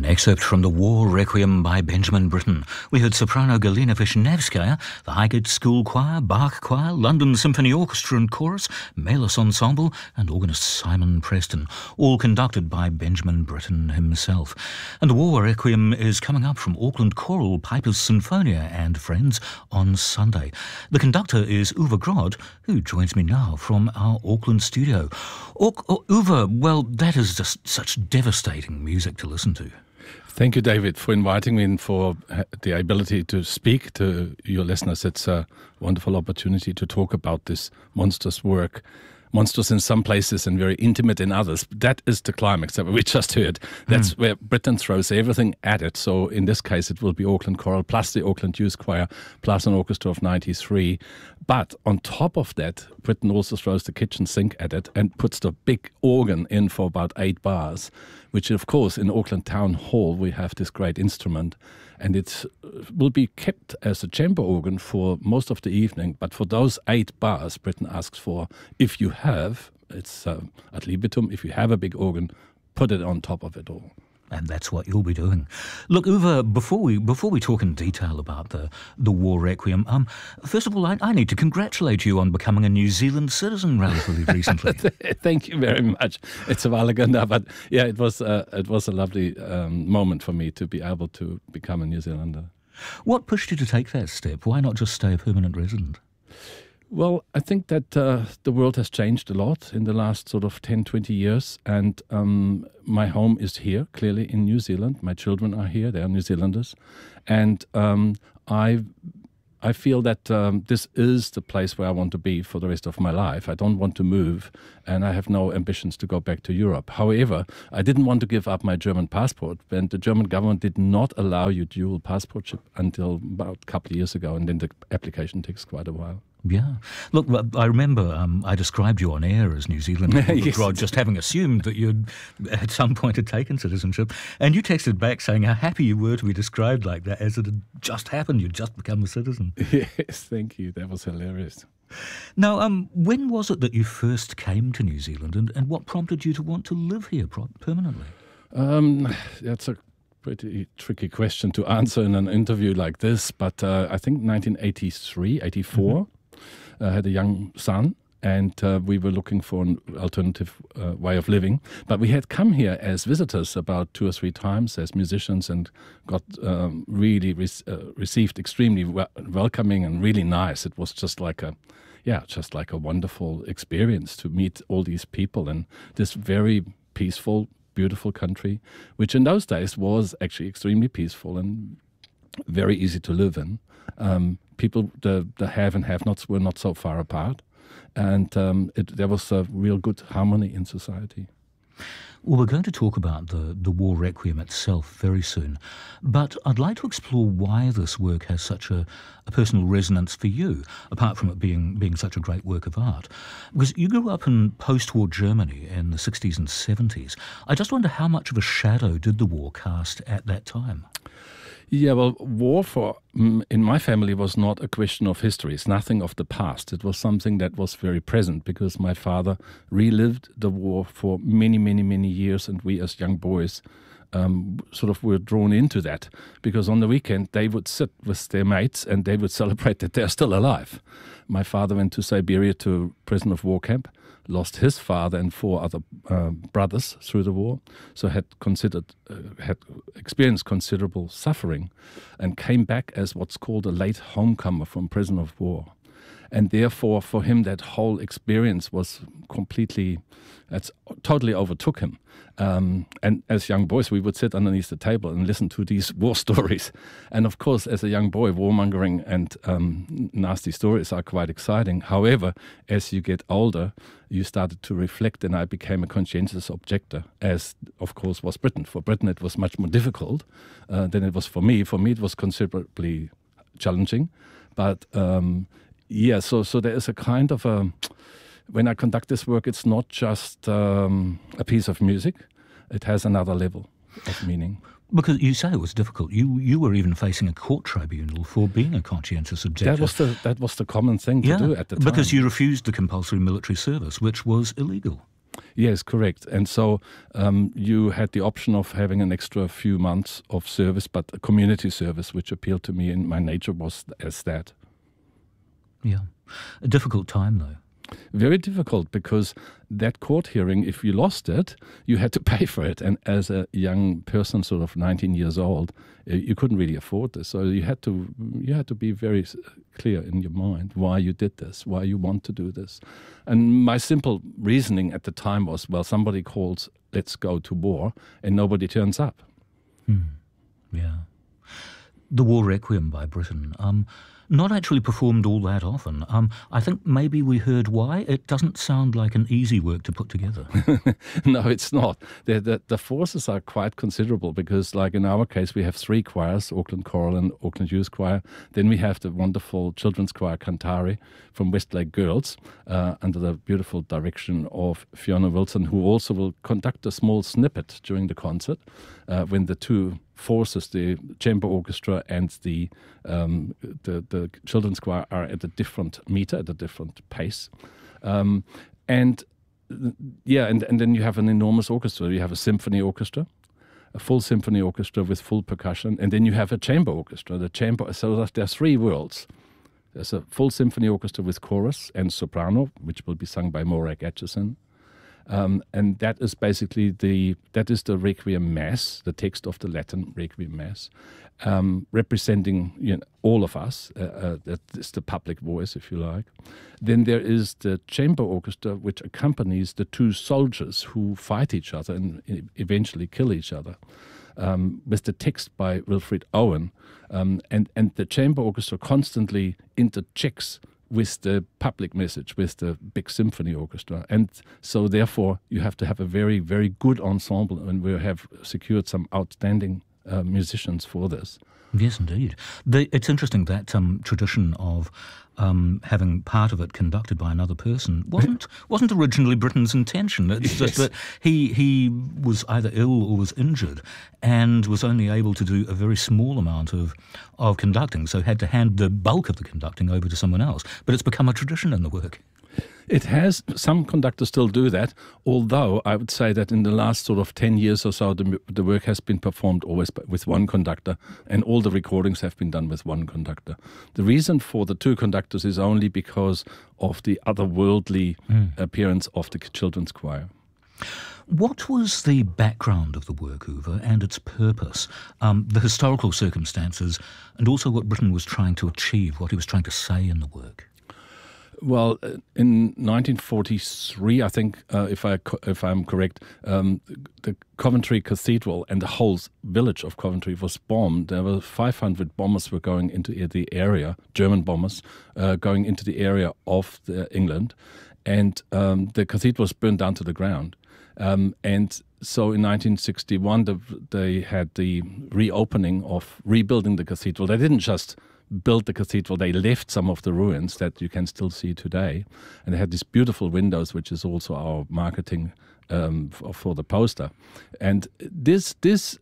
excerpt from The War Requiem by Benjamin Britten. We heard soprano Galina Vishnevskaya, the Highgate School Choir, Bach Choir, London Symphony Orchestra and Chorus, Melis Ensemble, and organist Simon Preston, all conducted by Benjamin Britten himself. And The War Requiem is coming up from Auckland Choral Pipers Sinfonia and Friends on Sunday. The conductor is Uwe Grod, who joins me now from our Auckland studio. Uwe, well, that is just such devastating music to listen to. Thank you, David, for inviting me and for the ability to speak to your listeners. It's a wonderful opportunity to talk about this monstrous work. Monstrous in some places and very intimate in others. That is the climax that we just heard. That's where Britten throws everything at it. So in this case, it will be Auckland Choral plus the Auckland Youth Choir plus an orchestra of 93. But on top of that, Britten also throws the kitchen sink at it and puts the big organ in for about 8 bars, which of course in Auckland Town Hall we have this great instrument. And it will be kept as a chamber organ for most of the evening. But for those 8 bars, Britten asks for, if you have, it's ad libitum, if you have a big organ, put it on top of it all. And that's what you'll be doing. Look, Uwe, before we talk in detail about the War Requiem, first of all, I need to congratulate you on becoming a New Zealand citizen relatively recently. Thank you very much. It's a while ago now, but yeah, it was a lovely moment for me to be able to become a New Zealander. What pushed you to take that step? Why not just stay a permanent resident? Well, I think that the world has changed a lot in the last sort of 10, 20 years. And my home is here, clearly in New Zealand. My children are here. They are New Zealanders. And I feel that this is the place where I want to be for the rest of my life. I don't want to move, and I have no ambitions to go back to Europe. However, I didn't want to give up my German passport, and the German government did not allow you dual passportship until about a couple of years ago, and then the application takes quite a while. Yeah. Look, I remember I described you on air as New Zealander, yes. Just having assumed that you'd at some point had taken citizenship. And you texted back saying how happy you were to be described like that, as it had just happened. You'd just become a citizen. Yes, thank you. That was hilarious. Now, when was it that you first came to New Zealand, and what prompted you to want to live here permanently? That's a pretty tricky question to answer in an interview like this, but I think 1983, 84, I had a young son, and we were looking for an alternative way of living. But we had come here as visitors about 2 or 3 times as musicians and got really received extremely welcoming and really nice. It was just like a wonderful experience to meet all these people in this very peaceful, beautiful country, which in those days was actually extremely peaceful and very easy to live in. People, the have and have-nots were not so far apart, and there was a real good harmony in society. Well, we're going to talk about the War Requiem itself very soon, but I'd like to explore why this work has such a personal resonance for you, apart from it being such a great work of art. Because you grew up in post-war Germany in the 60s and 70s. I just wonder how much of a shadow did the war cast at that time? Yeah, well, war in my family was not a question of history. It's nothing of the past. It was something that was very present because my father relived the war for many, many, many years, and we as young boys sort of were drawn into that because on the weekend they would sit with their mates and they would celebrate that they're still alive. My father went to Siberia to prison of war camp, lost his father and 4 other brothers through the war, so had experienced considerable suffering and came back as what's called a late homecomer from prison of war. And therefore, for him, that whole experience was totally overtook him. And as young boys, we would sit underneath the table and listen to these war stories. And of course, as a young boy, warmongering and nasty stories are quite exciting. However, as you get older, you started to reflect, and I became a conscientious objector, as of course was Britain. For Britain, it was much more difficult than it was for me. For me, it was considerably challenging. But so there is a kind of when I conduct this work, it's not just a piece of music. It has another level of meaning. Because you say it was difficult. You were even facing a court tribunal for being a conscientious objector. That was the common thing to do at the time. Because you refused the compulsory military service, which was illegal. Yes, correct. And so you had the option of having an extra few months of service, but a community service, which appealed to me, and my nature was as that. Yeah. A difficult time, though. Very difficult, because that court hearing, if you lost it, you had to pay for it. And as a young person, sort of 19 years old, you couldn't really afford this. So you had to be very clear in your mind why you did this, why you want to do this. And my simple reasoning at the time was, well, somebody calls, let's go to war, and nobody turns up. Yeah. The War Requiem by Britten. Not actually performed all that often. I think maybe we heard why. It doesn't sound like an easy work to put together. No, it's not. The forces are quite considerable, because, like in our case, we have 3 choirs, Auckland Choral and Auckland Youth Choir. Then we have the wonderful children's choir Cantare from Westlake Girls, under the beautiful direction of Fiona Wilson, who also will conduct a small snippet during the concert when the two forces, the chamber orchestra and the children's choir, are at a different meter, at a different pace. And then you have an enormous orchestra. You have a symphony orchestra, a full symphony orchestra with full percussion, and then you have a chamber orchestra. So there are 3 worlds. There's a full symphony orchestra with chorus and soprano, which will be sung by Morag Atchison. And that is basically the Requiem Mass, the text of the Latin Requiem Mass, representing all of us. That is the public voice, if you like. Then there is the chamber orchestra, which accompanies the 2 soldiers who fight each other and eventually kill each other, with the text by Wilfred Owen. And the chamber orchestra constantly interchecks with the public message, with the big symphony orchestra. And so therefore you have to have a very, very good ensemble, and we have secured some outstanding musicians for this. Yes, indeed. It's interesting that tradition of having part of it conducted by another person wasn't originally Britten's intention. It's just that he was either ill or was injured and was only able to do a very small amount of conducting, so had to hand the bulk of the conducting over to someone else. But it's become a tradition in the work. It has. Some conductors still do that, although I would say that in the last sort of 10 years or so, the work has been performed always with one conductor, and all the recordings have been done with one conductor. The reason for the 2 conductors is only because of the otherworldly appearance of the children's choir. What was the background of the work, Uwe, and its purpose, the historical circumstances, and also what Britten was trying to achieve, what he was trying to say in the work? Well, in 1943, I think, if I'm correct, the Coventry Cathedral and the whole village of Coventry was bombed. There were 500 bombers were going into the area, German bombers, going into the area of England, and the cathedral was burned down to the ground. And so in 1961, they had the reopening of rebuilding the cathedral. They didn't just built the cathedral, they left some of the ruins that you can still see today. And they had these beautiful windows, which is also our marketing for the poster. And this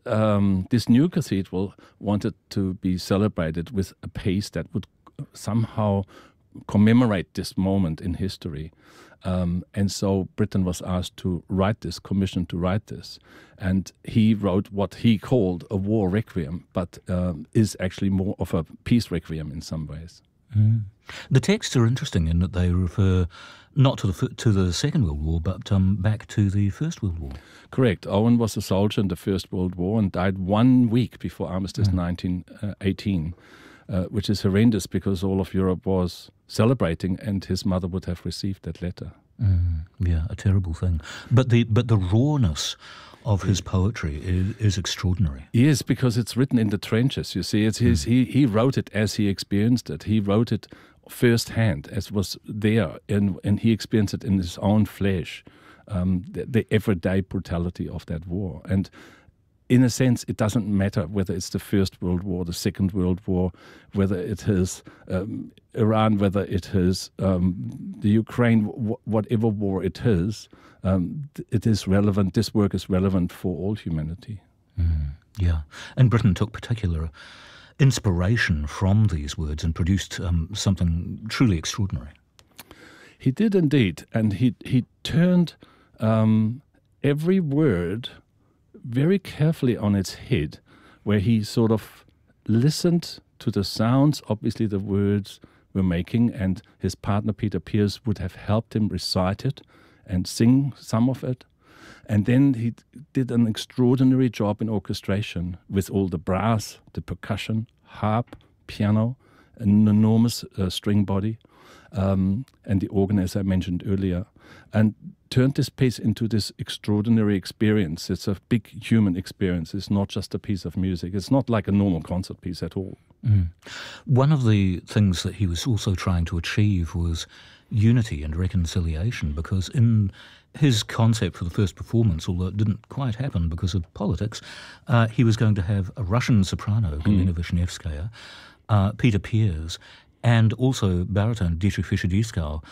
new cathedral wanted to be celebrated with a pace that would somehow commemorate this moment in history. And so Britten was asked to write this, commissioned to write this. And he wrote what he called a war requiem, but is actually more of a peace requiem in some ways. Mm. The texts are interesting in that they refer not to the Second World War, but back to the First World War. Correct. Owen was a soldier in the First World War and died 1 week before Armistice 1918. Which is horrendous because all of Europe was celebrating, and his mother would have received that letter. Yeah, a terrible thing. But the rawness of his poetry is extraordinary. Yes, because it's written in the trenches. You see, he wrote it as he experienced it. He wrote it firsthand, as was there, and he experienced it in his own flesh. The everyday brutality of that war. And in a sense, it doesn't matter whether it's the First World War, the Second World War, whether it is Iran, whether it is the Ukraine, whatever war it is relevant. This work is relevant for all humanity. Yeah, and Britten took particular inspiration from these words and produced something truly extraordinary. He did indeed, and he turned every word very carefully on its head, where he sort of listened to the sounds, obviously the words were making, and his partner Peter Pears would have helped him recite it and sing some of it. And then he did an extraordinary job in orchestration with all the brass, the percussion, harp, piano, an enormous string body, and the organ, as I mentioned earlier, and turned this piece into this extraordinary experience. It's a big human experience. It's not just a piece of music. It's not like a normal concert piece at all. One of the things that he was also trying to achieve was unity and reconciliation, because in his concept for the first performance, although it didn't quite happen because of politics, he was going to have a Russian soprano, Galina Vishnevskaya, Peter Pears, and also baritone Dietrich Fischer-Dieskau.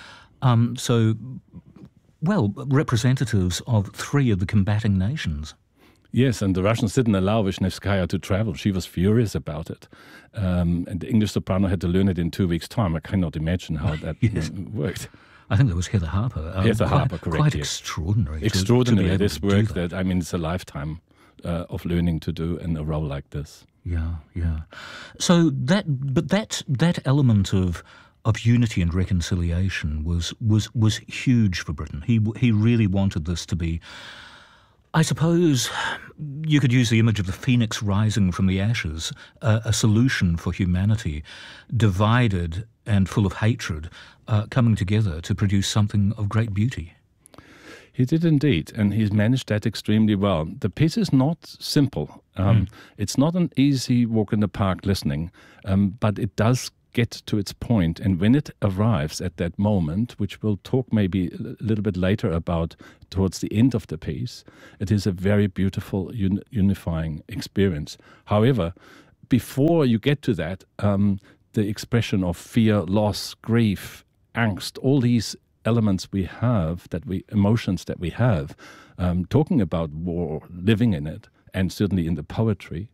Representatives of three of the combating nations. Yes, and the Russians didn't allow Vishnevskaya to travel. She was furious about it. And the English soprano had to learn it in 2 weeks' time. I cannot imagine how that worked. I think there was Heather Harper. Harper, correct. Quite yes. extraordinary. Extraordinary, this work that, I mean, it's a lifetime of learning to do in a role like this. Yeah. So that element of unity and reconciliation was huge for Britain. He really wanted this to be, I suppose you could use the image of the phoenix rising from the ashes, a solution for humanity, divided and full of hatred, coming together to produce something of great beauty. He did indeed, and he's managed that extremely well. The piece is not simple. It's not an easy walk in the park listening, but it does get to its point, and when it arrives at that moment, which we'll talk maybe a little bit later about towards the end of the piece, it is a very beautiful unifying experience. However, before you get to that, the expression of fear, loss, grief, angst, all these elements we have, emotions that we have, talking about war, living in it, and certainly in the poetry,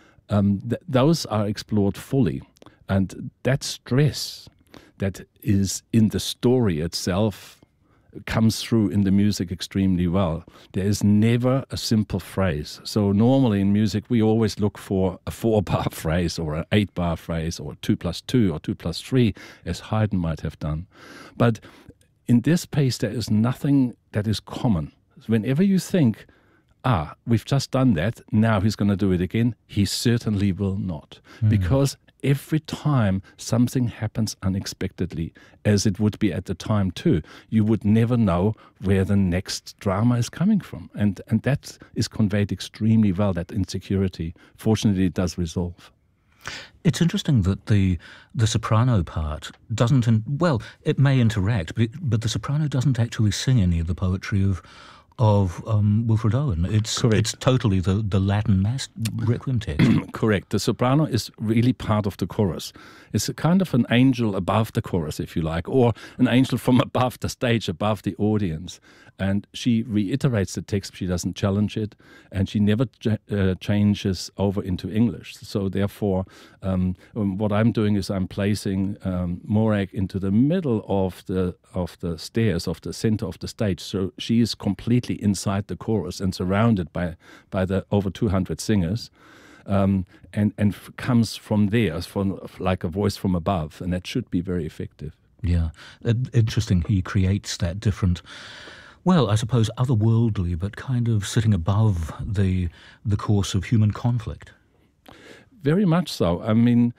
those are explored fully. And that stress that is in the story itself comes through in the music extremely well. There is never a simple phrase. So normally in music, we always look for a 4-bar phrase or an 8-bar phrase or 2+2 or 2+3, as Haydn might have done. But in this piece, there is nothing that is common. Whenever you think, we've just done that, now he's going to do it again, he certainly will not. Because every time something happens unexpectedly, as it would be at the time too, you would never know where the next drama is coming from. And that is conveyed extremely well, that insecurity. Fortunately, it does resolve. It's interesting that the soprano part doesn't, it may interact, but the soprano doesn't actually sing any of the poetry of Wilfred Owen. It's totally the Latin Mass Requiem text. Correct. The soprano is really part of the chorus. It's a kind of an angel above the chorus, if you like, or an angel from above the stage, above the audience. And she reiterates the text. She doesn't challenge it, and she never changes over into English. So therefore, what I'm doing is I'm placing Morag into the middle of the stairs, of the center of the stage. So she is completely inside the chorus and surrounded by the over 200 singers. And comes from there, like a voice from above, and that should be very effective. Yeah, interesting. He creates that different, I suppose otherworldly, but kind of sitting above the course of human conflict. Very much so. I mean,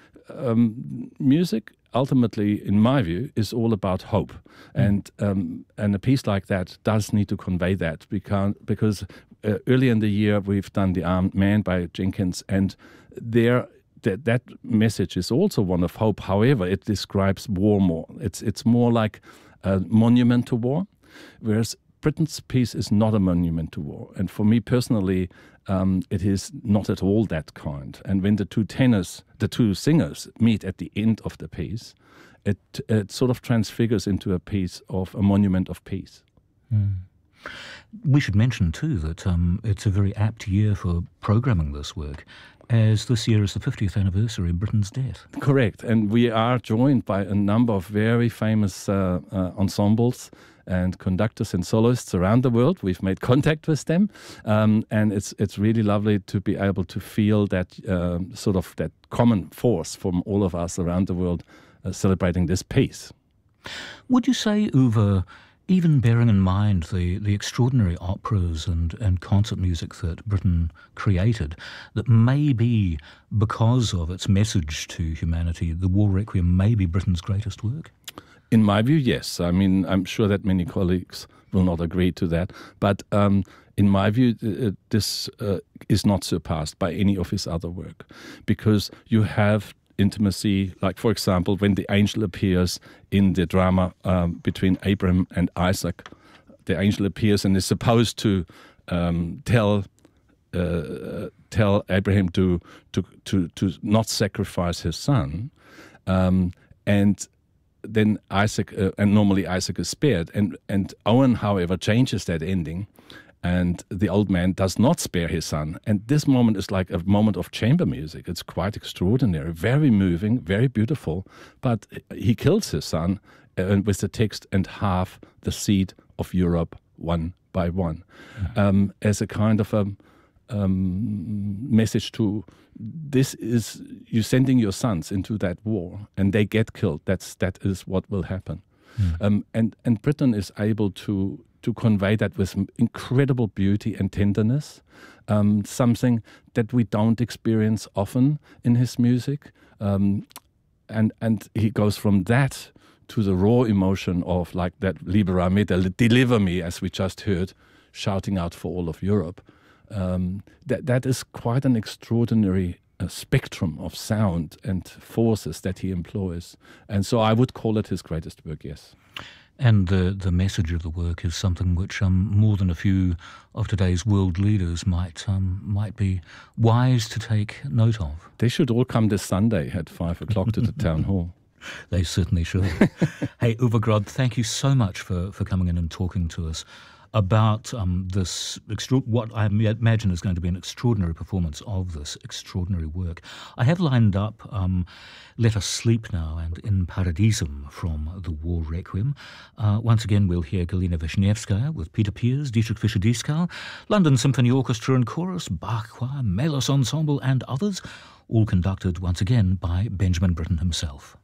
music ultimately, in my view, is all about hope, and a piece like that does need to convey that because earlier in the year we've done The Armed Man by Jenkins, and that message is also one of hope. However, it describes war more. It's more like a monument to war, whereas Britain's piece is not a monument to war. And for me personally, it is not at all that kind. And when the two singers meet at the end of the piece, it sort of transfigures into a piece of a monument of peace. We should mention too that it's a very apt year for programming this work, as this year is the 50th anniversary of Britten's death. Correct, and we are joined by a number of very famous ensembles and conductors and soloists around the world. We've made contact with them, and it's really lovely to be able to feel that sort of that common force from all of us around the world celebrating this piece. Would you say, Uwe, even bearing in mind the extraordinary operas and concert music that Britten created, that maybe because of its message to humanity, the War Requiem may be Britten's greatest work? In my view, yes. I mean, I'm sure that many colleagues will not agree to that. But in my view, this is not surpassed by any of his other work, because you have intimacy, like, for example, when the angel appears in the drama between Abraham and Isaac. The angel appears and is supposed to tell Abraham to not sacrifice his son, and then Isaac, and normally Isaac is spared. And Owen, however, changes that ending, and the old man does not spare his son. And this moment is like a moment of chamber music. It's quite extraordinary, very moving, very beautiful. But he kills his son with the text, "And half the seed of Europe, one by one," as a kind of a message to, this is, you're sending your sons into that war and they get killed. That is what will happen. And Britten is able to convey that with incredible beauty and tenderness, something that we don't experience often in his music. And he goes from that to the raw emotion of, like, that Libera me, deliver me, as we just heard, shouting out for all of Europe. That is quite an extraordinary spectrum of sound and forces that he employs. And so I would call it his greatest work, yes. And the message of the work is something which more than a few of today's world leaders might be wise to take note of. They should all come this Sunday at 5 o'clock to the town hall. They certainly should. Hey, Uwe Groth, thank you so much for coming in and talking to us about this what I imagine is going to be an extraordinary performance of this extraordinary work. I have lined up Let Us Sleep Now and In Paradisum from the War Requiem. Once again, we'll hear Galina Wisniewska with Peter Pears, Dietrich Fischer-Dieskau, London Symphony Orchestra and Chorus, Bach Choir, Melos Ensemble and others, all conducted once again by Benjamin Britten himself.